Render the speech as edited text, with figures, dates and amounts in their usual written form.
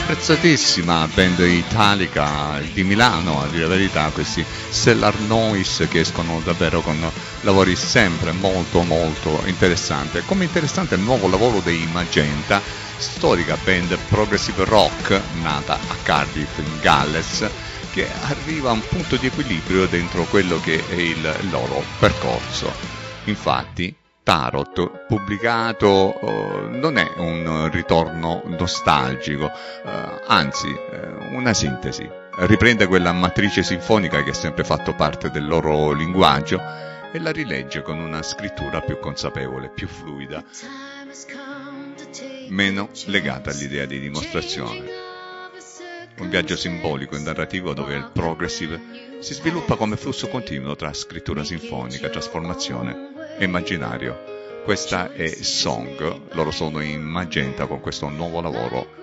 apprezzatissima band italica di Milano, a dire la verità, questi Stellar Noise che escono davvero con lavori sempre molto molto interessanti. Come interessante il nuovo lavoro dei Magenta, storica band progressive rock nata a Cardiff in Galles, che arriva a un punto di equilibrio dentro quello che è il loro percorso. Infatti Tarot, pubblicato, non è un ritorno nostalgico, anzi una sintesi. Riprende quella matrice sinfonica che ha sempre fatto parte del loro linguaggio e la rilegge con una scrittura più consapevole, più fluida, meno legata all'idea di dimostrazione. Un viaggio simbolico e narrativo dove il progressive si sviluppa come flusso continuo tra scrittura sinfonica, trasformazione e immaginario. Questa è Song, loro sono in Magenta con questo nuovo lavoro